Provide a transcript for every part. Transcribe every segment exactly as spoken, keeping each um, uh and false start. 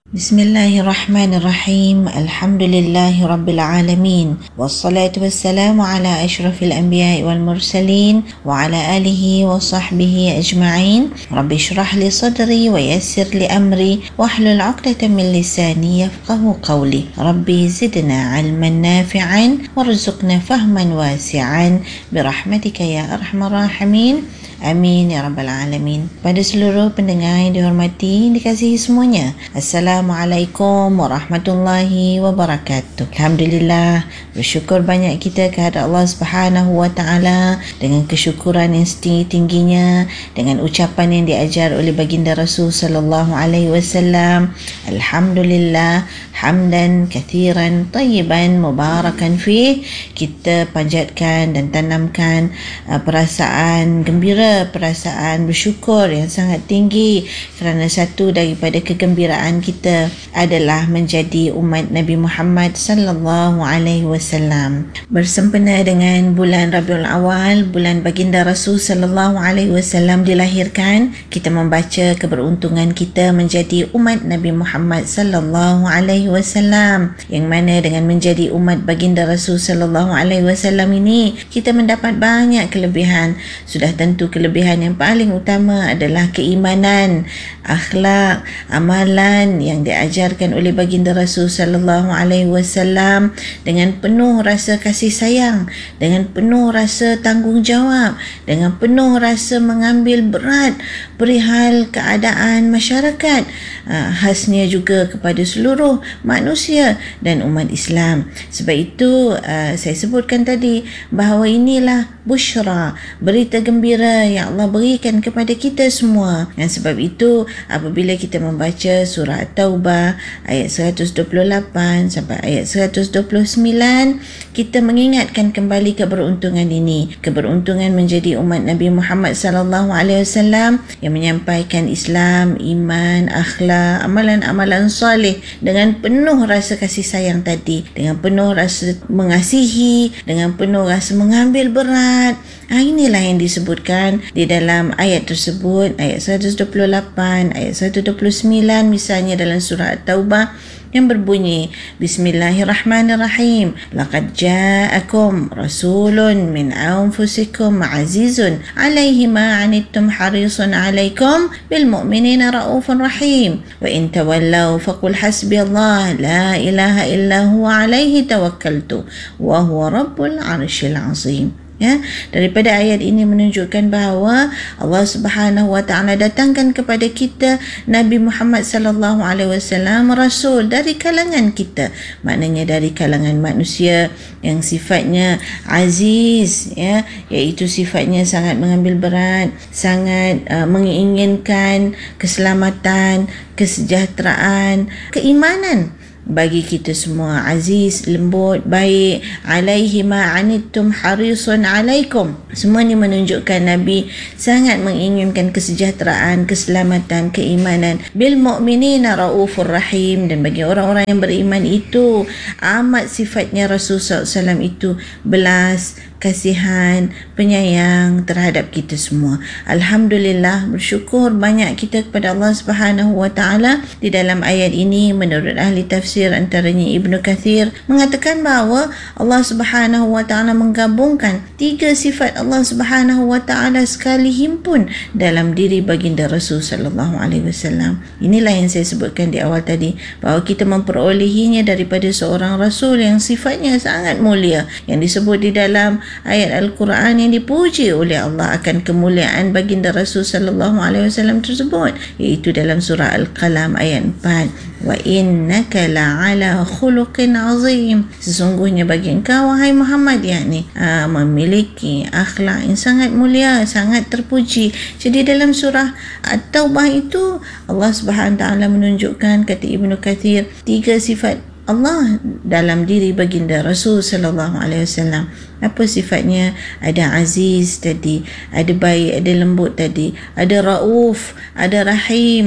Bismillahirrahmanirrahim. Alhamdulillahi rabbil alamin. Wassalatu wassalamu ala asyrafil anbiya'i wal mursalin wa ala alihi wa sahbihi ajma'in. Rabbi shrah li sadri wa yassir li amri wahlul 'uqdatam min lisani yafqahu qawli. Rabbi zidna 'ilman nafi'an warzuqna fahman wasi'an birahmatika ya arhamar rahimin. Amin ya rabbal alamin. Pada seluruh pendengar yang dihormati, dikasihi semuanya, Assalamualaikum warahmatullahi wabarakatuh. Alhamdulillah, bersyukur banyak kita kepada Allah Subhanahu wa taala dengan kesyukuran yang setinggi-tingginya, dengan ucapan yang diajar oleh baginda Rasul sallallahu alaihi wasallam. Alhamdulillah, hamdan kathiran tayyiban mubarakan fih. Kita panjatkan dan tanamkan uh, perasaan gembira, perasaan bersyukur yang sangat tinggi kerana satu daripada kegembiraan kita adalah menjadi umat Nabi Muhammad sallallahu alaihi wasallam. Bersempena dengan bulan Rabiul Awal, bulan baginda Rasul sallallahu alaihi wasallam dilahirkan, kita membaca keberuntungan kita menjadi umat Nabi Muhammad sallallahu alaihi wasallam, yang mana dengan menjadi umat baginda Rasul sallallahu alaihi wasallam ini kita mendapat banyak kelebihan. Sudah tentu kelebihan yang paling utama adalah keimanan, akhlak, amalan yang diajarkan oleh baginda Rasul sallallahu alaihi wasallam dengan penuh rasa kasih sayang, dengan penuh rasa tanggungjawab, dengan penuh rasa mengambil berat perihal keadaan masyarakat, khasnya juga kepada seluruh manusia dan umat Islam. Sebab itu saya sebutkan tadi bahawa inilah busyra, berita gembira yang Allah berikan kepada kita semua. Dan sebab itu apabila kita membaca surah At-Taubah ayat seratus dua puluh lapan sampai ayat seratus dua puluh sembilan, kita mengingatkan kembali keberuntungan ini, keberuntungan menjadi umat Nabi Muhammad sallallahu alaihi wasallam yang menyampaikan Islam, iman, akhlak, amalan-amalan soleh dengan penuh rasa kasih sayang tadi, dengan penuh rasa mengasihi, dengan penuh rasa mengambil berat. Ha, inilah yang disebutkan di dalam ayat tersebut, ayat seratus dua puluh lapan, ayat seratus dua puluh sembilan misalnya dalam surah At-Taubah yang berbunyi, Bismillahirrahmanirrahim. Laqad ja'akum rasulun min anfusikum azizun alaihi ma anittum harisun alaikum bil mu'minina raufun rahim. Wa in tawallaw faqul hasbiyallah la ilaha illa huwa alaihi tawakkaltu wa huwa rabbul arsyil azim. Ya, daripada ayat ini menunjukkan bahawa Allah Subhanahu wa taala datangkan kepada kita Nabi Muhammad sallallahu alaihi wasallam, rasul dari kalangan kita, maknanya dari kalangan manusia yang sifatnya aziz, ya, iaitu sifatnya sangat mengambil berat, sangat uh, menginginkan keselamatan, kesejahteraan, keimanan bagi kita semua. Aziz, lembut, baik, alaihi ma anittum harisun alaikum. Semua ini menunjukkan Nabi sangat menginginkan kesejahteraan, keselamatan, keimanan. Bil mu'minina raufur rahim, dan bagi orang-orang yang beriman itu amat sifatnya Rasul sallallahu alaihi wasallam itu belas kasihan, penyayang terhadap kita semua. Alhamdulillah, bersyukur banyak kita kepada Allah Subhanahu wa taala. Di dalam ayat ini menurut ahli tafsir antaranya Ibnu Kathir mengatakan bahawa Allah Subhanahu wa taala menggabungkan tiga sifat Allah Subhanahu wa taala sekali himpun dalam diri baginda Rasul sallallahu alaihi wasallam. Inilah yang saya sebutkan di awal tadi, bahawa kita memperolehinya daripada seorang rasul yang sifatnya sangat mulia, yang disebut di dalam ayat Al-Quran yang dipuji oleh Allah akan kemuliaan baginda Rasul sallallahu alaihi wasallam tersebut, iaitu dalam surah Al-Qalam ayat empat, wa innaka la'ala khuluqin azim. Sesungguhnya bagi engkau wahai Muhammad, yakni aa, memiliki akhlak yang sangat mulia, sangat terpuji. Jadi dalam surah At-Taubah itu Allah Subhanahu wa taala menunjukkan, kata Ibnu Kathir, tiga sifat Allah dalam diri baginda Rasul sallallahu alaihi wasallam. Apa sifatnya? Ada aziz tadi, ada baik, ada lembut tadi, ada rauf, ada rahim,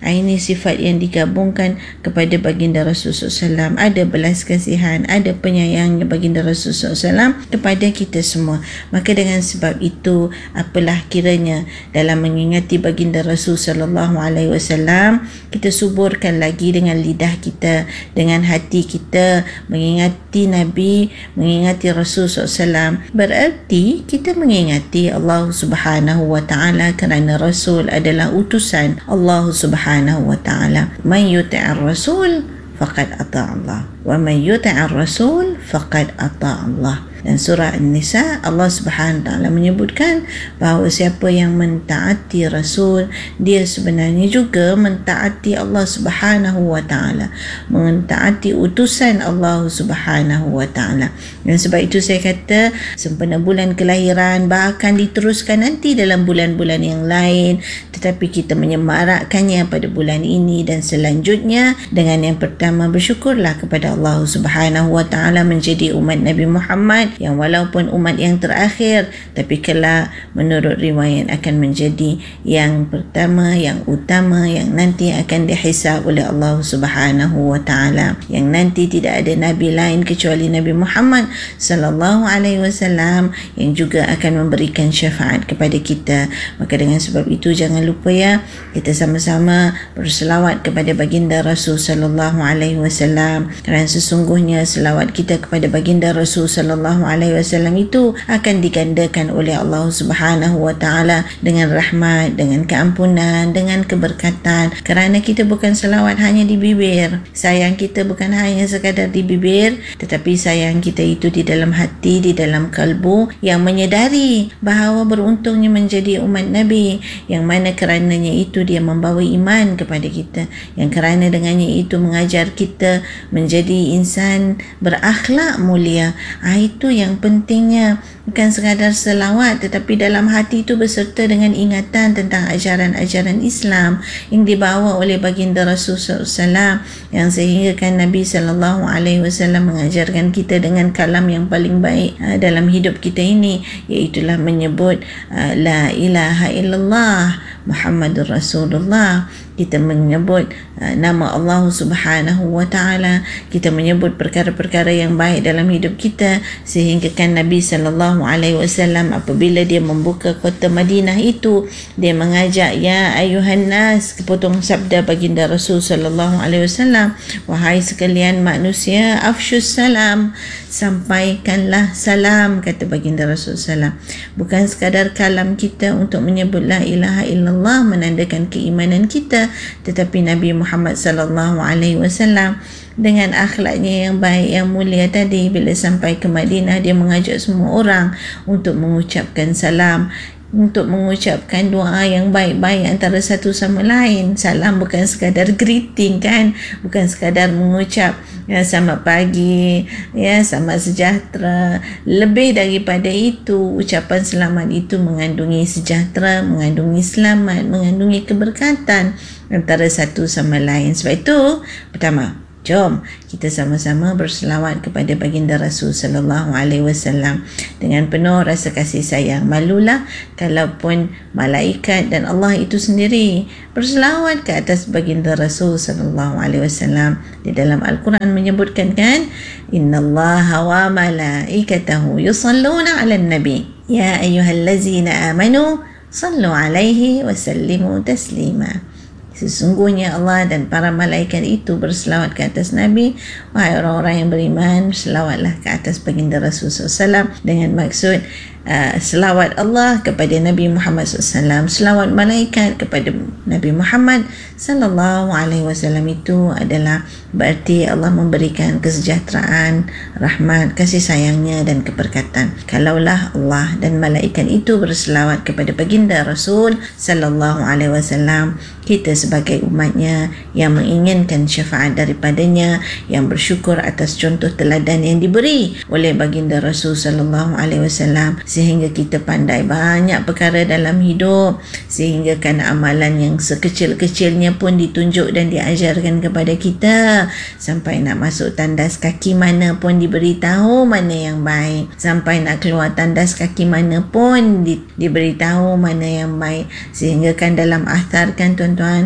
Ini sifat yang digabungkan kepada baginda Rasulullah sallallahu alaihi wasallam. Ada belas kasihan, ada penyayangnya baginda Rasulullah sallallahu alaihi wasallam kepada kita semua. Maka dengan sebab itu, apalah kiranya dalam mengingati baginda Rasul sallallahu alaihi wasallam, kita suburkan lagi dengan lidah kita, dengan hati kita, mengingati Nabi, mengingati Rasul sallallahu alaihi wasallam. Berarti kita mengingati Allah Subhanahu wa taala, kerana Rasul adalah utusan Allah Subhanahu wa taala. Man yuti'ir Rasul faqad ata' Allah, wa man yuti'ir Rasul faqad ata' Allah. Dan surah An-Nisa, Allah Subhanahu wa taala menyebutkan bahawa siapa yang mentaati Rasul, dia sebenarnya juga mentaati Allah Subhanahu wa taala, mentaati utusan Allah Subhanahu wa taala. Dan sebab itu saya kata sempena bulan kelahiran, bahkan diteruskan nanti dalam bulan-bulan yang lain, tetapi kita menyemarakkannya pada bulan ini dan selanjutnya dengan yang pertama, bersyukurlah kepada Allah Subhanahu wa taala menjadi umat Nabi Muhammad, yang walaupun umat yang terakhir, tapi kelak menurut riwayat akan menjadi yang pertama, yang utama, yang nanti akan dihisab oleh Allah Subhanahu wa taala, yang nanti tidak ada nabi lain kecuali Nabi Muhammad sallallahu alaihi wasallam yang juga akan memberikan syafaat kepada kita. Maka dengan sebab itu, jangan lupa ya, kita sama-sama berselawat kepada baginda Rasul sallallahu alaihi wasallam, kerana sesungguhnya selawat kita kepada baginda Rasul sallallahu alaihi wasallam itu akan digandakan oleh Allah Subhanahu wa taala dengan rahmat, dengan keampunan, dengan keberkatan, kerana kita bukan selawat hanya di bibir. Sayang kita bukan hanya sekadar di bibir, tetapi sayang kita itu di dalam hati, di dalam kalbu, yang menyedari bahawa beruntungnya menjadi umat Nabi, yang mana kerananya itu dia membawa iman kepada kita, yang kerana dengannya itu mengajar kita menjadi insan berakhlak mulia. Ah, itu yang pentingnya, bukan sekadar selawat, tetapi dalam hati itu berserta dengan ingatan tentang ajaran-ajaran Islam yang dibawa oleh baginda Rasul sallallahu alaihi wasallam, yang sehinggakan Nabi sallallahu alaihi wasallam mengajarkan kita dengan kalam yang paling baik uh, dalam hidup kita ini, iaitulah menyebut uh, la ilaha illallah Muhammadur Rasulullah. Kita menyebut uh, nama Allah Subhanahu wa taala, kita menyebut perkara-perkara yang baik dalam hidup kita, sehingga kan Nabi sallallahu alaihi wasallam apabila dia membuka kota Madinah itu, dia mengajak, ya ayuhan nas, kepotong sabda baginda Rasul sallallahu alaihi wasallam, wahai sekalian manusia, afsyus salam, sampaikanlah salam, kata baginda Rasul sallallahu alaihi wasallam. Bukan sekadar kalam kita untuk menyebut la ilaha illallah menandakan keimanan kita, tetapi Nabi Muhammad sallallahu alaihi wasallam dengan akhlaknya yang baik, yang mulia tadi, bila sampai ke Madinah, dia mengajak semua orang untuk mengucapkan salam, untuk mengucapkan doa yang baik-baik antara satu sama lain. Salam bukan sekadar greeting kan, bukan sekadar mengucap ya selamat pagi, ya selamat sejahtera. Lebih daripada itu, ucapan selamat itu mengandungi sejahtera, mengandungi selamat, mengandungi keberkatan antara satu sama lain. Sebab itu, pertama, jom kita sama-sama berselawat kepada baginda Rasul sallallahu alaihi wasallam dengan penuh rasa kasih sayang. Malulah kalaupun malaikat dan Allah itu sendiri berselawat ke atas baginda Rasul sallallahu alaihi wasallam. Di dalam Al-Quran menyebutkan kan, innallaha wa malaikatahu yusalluna 'alan nabi ya ayyuhallazina amanu sallu 'alaihi wa sallimu taslima. Sesungguhnya Allah dan para malaikat itu berselawat ke atas Nabi. Wahai orang-orang yang beriman, selawatlah ke atas baginda Rasul sallallahu alaihi wasallam, dengan maksud uh, selawat Allah kepada Nabi Muhammad sallallahu alaihi wasallam, selawat malaikat kepada Nabi Muhammad sallallahu alaihi wasallam. Itu adalah berarti Allah memberikan kesejahteraan, rahmat, kasih sayangnya dan keberkatan. Kalaulah Allah dan malaikat itu berselawat kepada baginda Rasul sallallahu alaihi wasallam, kita sebagai umatnya yang menginginkan syafaat daripadanya, yang bersyukur atas contoh teladan yang diberi oleh baginda Rasul sallallahu alaihi wasallam, sehingga kita pandai banyak perkara dalam hidup, sehingga kan amalan yang sekecil-kecilnya pun ditunjuk dan diajarkan kepada kita, sampai nak masuk tandas kaki mana pun diberitahu mana yang baik, sampai nak keluar tandas kaki mana pun di, diberitahu mana yang baik. Sehingga kan dalam athar kan tuan-tuan,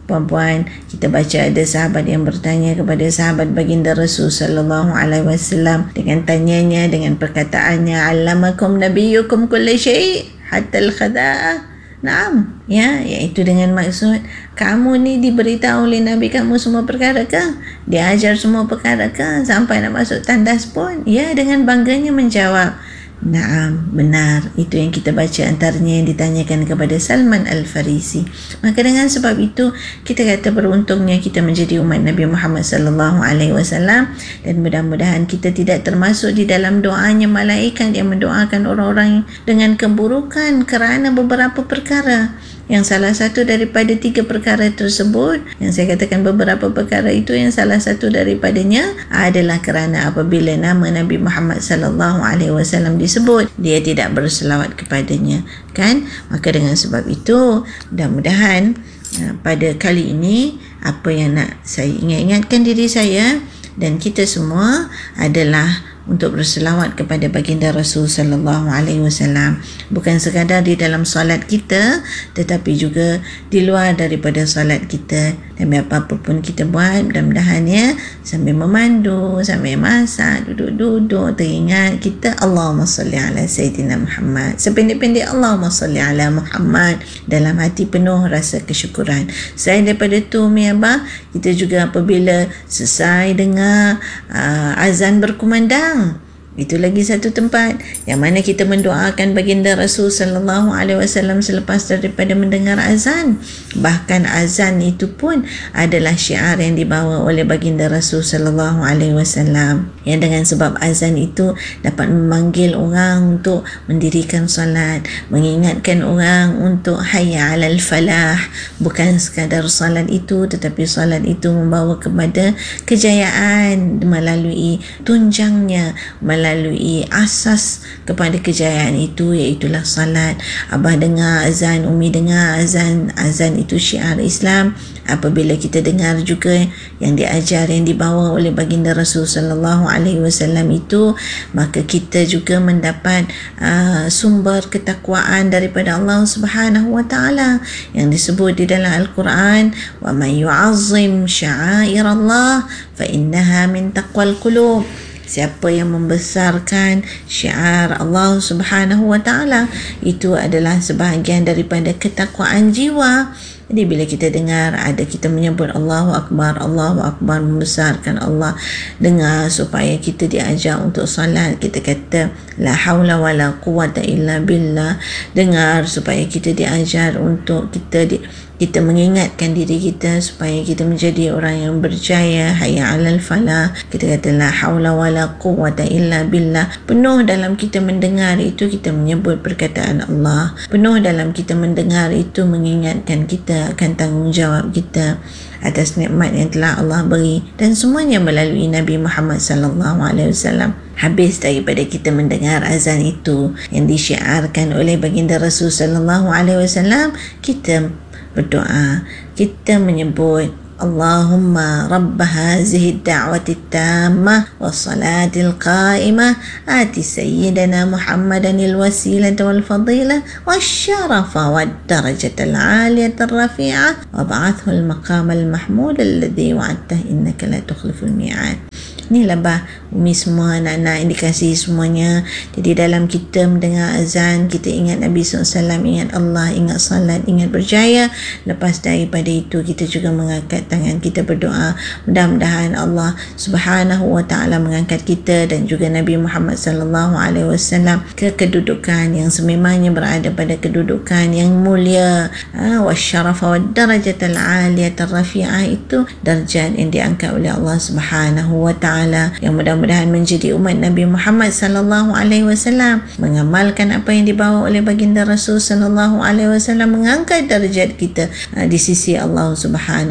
Puan-puan, kita baca ada sahabat yang bertanya kepada sahabat baginda Rasul sallallahu alaihi wasallam dengan tanyanya, dengan perkataannya, allamakum nabiyyukum kulli syai' hatta al-khada'ah. Naam, ya, iaitu dengan maksud kamu ni diberitahu oleh Nabi kamu semua perkara ke? Diajar semua perkara ke? Sampai nak masuk tandas pun? Ya, dengan bangganya menjawab, naam, benar. Itu yang kita baca antaranya yang ditanyakan kepada Salman Al-Farisi. Maka dengan sebab itu kita kata beruntungnya kita menjadi umat Nabi Muhammad sallallahu alaihi wasallam, dan mudah-mudahan kita tidak termasuk di dalam doanya malaikat yang mendoakan orang-orang dengan keburukan kerana beberapa perkara. Yang salah satu daripada tiga perkara tersebut, yang saya katakan beberapa perkara itu, yang salah satu daripadanya adalah kerana apabila nama Nabi Muhammad sallallahu alaihi wasallam disebut, dia tidak berselawat kepadanya, kan? Maka dengan sebab itu, mudah-mudahan pada kali ini apa yang nak saya ingat-ingatkan diri saya dan kita semua adalah untuk berselawat kepada baginda Rasul sallallahu alaihi wasallam, bukan sekadar di dalam solat kita tetapi juga di luar daripada solat kita. Dan apa-apa pun kita buat, mudah-mudahan ya, sambil memandu, sambil masak, duduk-duduk, teringat kita Allahumma salli ala Sayyidina Muhammad, sependek-pendek Allahumma salli ala Muhammad, dalam hati penuh rasa kesyukuran. Selain daripada tu, mi abah, kita juga apabila selesai dengar uh, azan berkumandang, itu lagi satu tempat yang mana kita mendoakan baginda Rasul sallallahu alaihi wasallam selepas daripada mendengar azan. Bahkan azan itu pun adalah syiar yang dibawa oleh baginda Rasul sallallahu alaihi wasallam, yang dengan sebab azan itu dapat memanggil orang untuk mendirikan solat, mengingatkan orang untuk hayya 'alal falah. Bukan sekadar solat itu, tetapi solat itu membawa kepada kejayaan melalui tunjangnya, melalui asas kepada kejayaan itu, iaitulah salat. Abah dengar azan, Umi dengar azan, azan itu syiar Islam. Apabila kita dengar juga yang diajar, yang dibawa oleh baginda Rasul sallallahu alaihi wasallam itu, maka kita juga mendapat uh, sumber ketakwaan daripada Allah Subhanahu wa taala yang disebut di dalam Al-Quran, wa may yu'azzim sya'airallah fa innaha min taqwal qulub. Siapa yang membesarkan syiar Allah Subhanahu wa taala, itu adalah sebahagian daripada ketakwaan jiwa. Jadi bila kita dengar ada kita menyebut Allahu Akbar, Allahu Akbar, membesarkan Allah, dengar supaya kita diajar untuk salat, kita kata la haula wala quwata illa billah, dengar supaya kita diajar untuk kita di, kita mengingatkan diri kita supaya kita menjadi orang yang berjaya, hayya 'alal falah, kita kata la haula wala quwata illa billah. Penuh dalam kita mendengar itu kita menyebut perkataan Allah, penuh dalam kita mendengar itu mengingatkan kita akan tanggungjawab kita atas nikmat yang telah Allah beri, dan semuanya melalui Nabi Muhammad sallallahu alaihi wasallam. Habis daripada kita mendengar azan itu yang disyiarkan oleh baginda Rasul sallallahu alaihi wasallam, kita berdoa, kita menyebut Allahumma rabb hazihi ad-da'wati at-tammah was-salati al-qa'imah ati sayyidina Muhammadan al-wasilata wal-fadilah wasyarafa wad-darajata al-'aliyata ar-rafi'ah wa ba'athu al-maqam al-mahmud alladhi wa'adtah innaka la tukhliful mi'ad. Inilah bah Umi semua, anak-anak yang dikasihi semuanya. Jadi dalam kita mendengar azan, kita ingat Nabi sallallahu alaihi wasallam, ingat Allah, ingat salat, ingat berjaya. Lepas daripada itu kita juga mengangkat tangan, kita berdoa, mudah-mudahan Allah Subhanahu wa taala mengangkat kita dan juga Nabi Muhammad sallallahu alaihi wasallam ke kedudukan yang sememangnya, berada pada kedudukan yang mulia. Ha, wasyarafa wad darajatal 'aliyata ar-rafi'ah, itu darjat yang diangkat oleh Allah Subhanahu wa taala, yang mudah-mudahan menjadi umat Nabi Muhammad sallallahu alaihi wasallam, mengamalkan apa yang dibawa oleh baginda Rasul sallallahu alaihi wasallam, mengangkat darjat kita uh, di sisi Allah Subhanahu wa taala.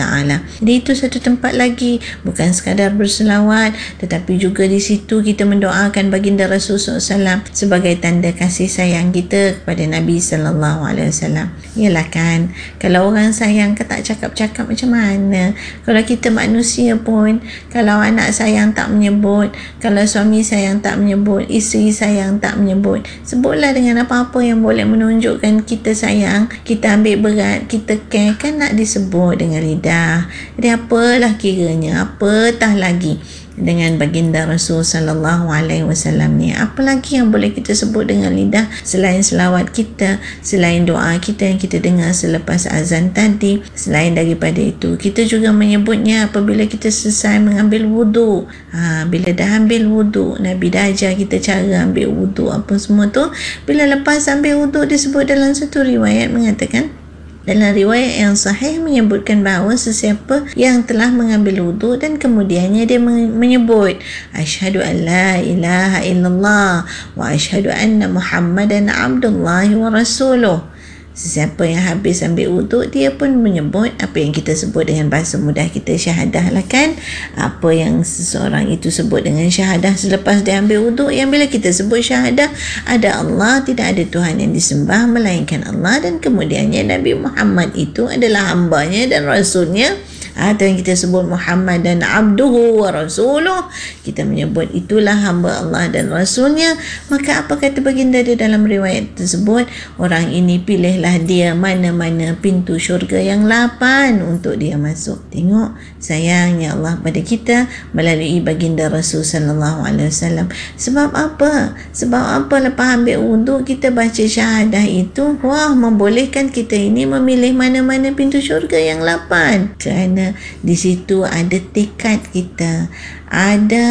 Ta'ala. Jadi itu satu tempat lagi, bukan sekadar berselawat, tetapi juga di situ kita mendoakan baginda Rasulullah sallallahu alaihi wasallam sebagai tanda kasih sayang kita kepada Nabi sallallahu alaihi wasallam. Yalah kan, kalau orang sayang ke tak cakap-cakap macam mana? Kalau kita manusia pun, kalau anak sayang tak menyebut, kalau suami sayang tak menyebut, isteri sayang tak menyebut, sebutlah dengan apa-apa yang boleh menunjukkan kita sayang, kita ambil berat, kita care, kan nak disebut dengan lidah. Jadi apalah kiranya, apatah lagi dengan baginda Rasul sallallahu alaihi wasallam ni. Apa lagi yang boleh kita sebut dengan lidah selain selawat kita, selain doa kita yang kita dengar selepas azan tadi. Selain daripada itu, kita juga menyebutnya apabila kita selesai mengambil wudu. Ha, bila dah ambil wudu, Nabi dah ajar kita cara ambil wudu apa semua tu. Bila lepas ambil wudu, disebut dalam satu riwayat mengatakan, dalam riwayat yang sahih menyebutkan bahawa sesiapa yang telah mengambil wudu dan kemudiannya dia menyebut asyhadu an la ilaha illallah wa asyhadu anna muhammadan abdullahi wa rasuluh. Sesiapa yang habis ambil wudu, dia pun menyebut apa yang kita sebut dengan bahasa mudah kita, syahadah lah kan. Apa yang seseorang itu sebut dengan syahadah selepas dia ambil wudu, yang bila kita sebut syahadah, ada Allah, tidak ada Tuhan yang disembah melainkan Allah, dan kemudiannya Nabi Muhammad itu adalah hambanya dan rasulnya. Atau yang kita sebut Muhammad dan abduhu wa rasuluh, kita menyebut itulah hamba Allah dan rasulnya. Maka apa kata baginda dia dalam riwayat tersebut? Orang ini pilihlah dia mana-mana pintu syurga yang lapan untuk dia masuk. Tengok sayangnya Allah pada kita melalui baginda Rasul sallallahu alaihi wasallam. Sebab apa? Sebab apa lepas ambil wudu kita baca syahadah itu, wah, membolehkan kita ini memilih mana-mana pintu syurga yang lapan. Kerana di situ ada tekad kita, ada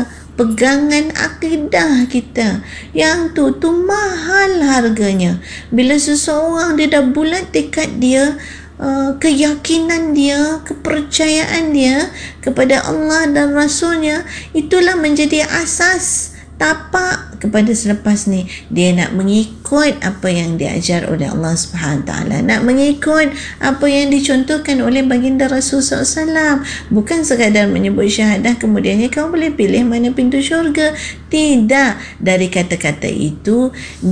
pegangan akidah kita yang tu tu mahal harganya. Bila seseorang dia dah bulat tekad dia, uh, keyakinan dia, kepercayaan dia kepada Allah dan Rasulnya, itulah menjadi asas tapak kepada selepas ni dia nak mengikut apa yang diajar oleh Allah Subhanahu taala, nak mengikut apa yang dicontohkan oleh baginda Rasul sallallahu alaihi wasallam. Bukan sekadar menyebut syahadah kemudiannya kau boleh pilih mana pintu syurga. Tidak, dari kata-kata itu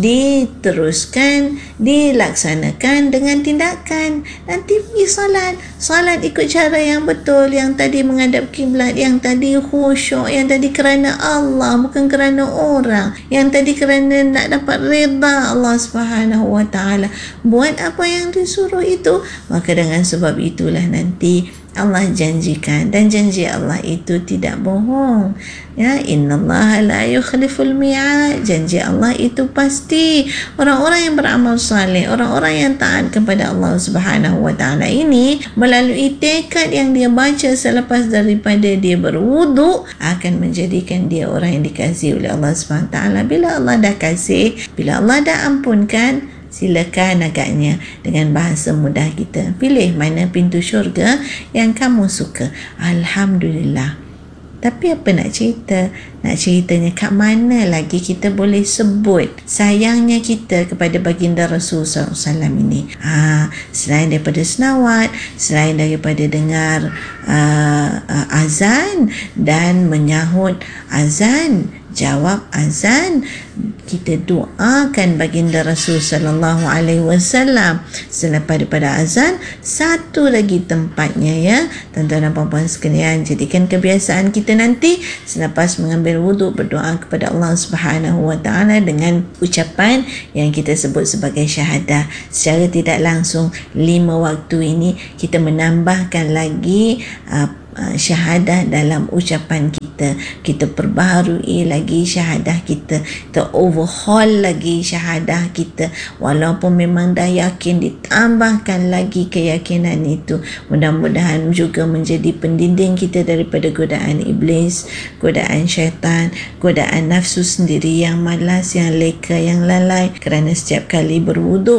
diteruskan, dilaksanakan dengan tindakan. Nanti pergi salat, salat ikut cara yang betul, yang tadi menghadap kiblat, yang tadi khusyuk, yang tadi kerana Allah bukan kerana orang, yang tadi kerana nak dapat redha Allah Subhanahu wa taala. Buat apa yang disuruh itu, maka dengan sebab itulah nanti Allah janjikan, dan janji Allah itu tidak bohong. Ya, innallaha la yukhliful mi'ad. Janji Allah itu pasti. Orang-orang yang beramal saleh, orang-orang yang taat kepada Allah Subhanahu wa taala ini melalui tekad yang dia baca selepas daripada dia berwudu akan menjadikan dia orang yang dikasihi oleh Allah Subhanahu wa taala. Bila Allah dah kasih, bila Allah dah ampunkan, silakan agaknya dengan bahasa mudah kita pilih mana pintu syurga yang kamu suka. Alhamdulillah. Tapi apa nak cerita? Nak ceritanya kat mana lagi kita boleh sebut sayangnya kita kepada baginda Rasul sallallahu alaihi wasallam ini? Ha, selain daripada senawat, selain daripada dengar uh, uh, azan dan menyahut azan, jawab azan, kita doakan baginda Rasul sallallahu alaihi wasallam selepas daripada azan. Satu lagi tempatnya, ya tuan-tuan dan puan-puan sekalian, jadikan kebiasaan kita nanti selepas mengambil wuduk berdoa kepada Allah Subhanahu wa taala dengan ucapan yang kita sebut sebagai syahadah. Secara tidak langsung lima waktu ini kita menambahkan lagi uh, syahadah dalam ucapan kita. Kita perbaharui lagi syahadah kita, kita overhaul lagi syahadah kita. Walaupun memang dah yakin, ditambahkan lagi keyakinan itu. Mudah-mudahan juga menjadi pendinding kita daripada godaan iblis, godaan syaitan, godaan nafsu sendiri yang malas, yang leka, yang lalai. Kerana setiap kali berwuduk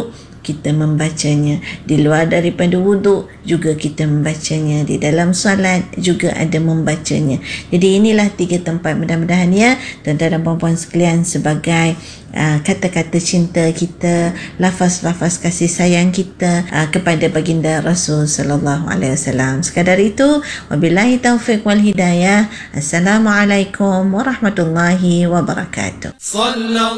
kita membacanya. Di luar daripada wuduk juga kita membacanya. Di dalam solat juga ada membacanya. Jadi inilah tiga tempat, mudah-mudahan ya tuan-tuan dan puan-puan sekalian, sebagai uh, kata-kata cinta kita, lafaz-lafaz kasih sayang kita uh, kepada baginda Rasul sallallahu alaihi wasallam. Sekadar itu, wabillahi taufiq wal hidayah. Assalamualaikum warahmatullahi wabarakatuh.